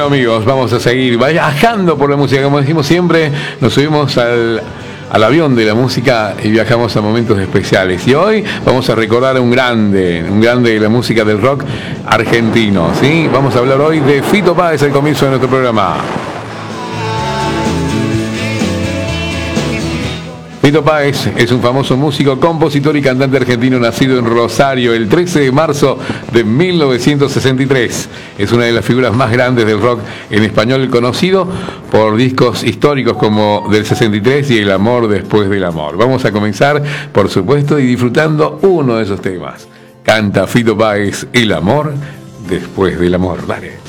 Bueno amigos, vamos a seguir viajando por la música, como decimos siempre, nos subimos al avión de la música y viajamos a momentos especiales. Y hoy vamos a recordar a un grande de la música del rock argentino, ¿sí? Vamos a hablar hoy de Fito Páez al comienzo de nuestro programa. Fito Páez es un famoso músico, compositor y cantante argentino nacido en Rosario el 13 de marzo de 1963. Es una de las figuras más grandes del rock en español, conocido por discos históricos como Del 63 y El amor después del amor. Vamos a comenzar, por supuesto, y disfrutando uno de esos temas. Canta Fito Páez, El amor después del amor. Dale.